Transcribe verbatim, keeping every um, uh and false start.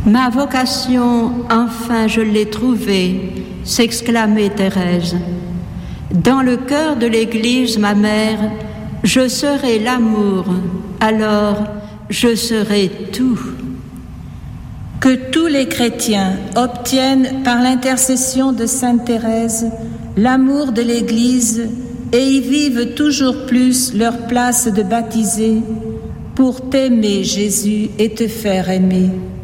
Ma vocation, enfin je l'ai trouvée, s'exclamait Thérèse. Dans le cœur de l'Église, ma mère, je serai l'amour, alors je serai tout. Que tous les chrétiens obtiennent par l'intercession de Sainte Thérèse l'amour de l'Église et y vivent toujours plus leur place de baptisés pour t'aimer, Jésus, et te faire aimer.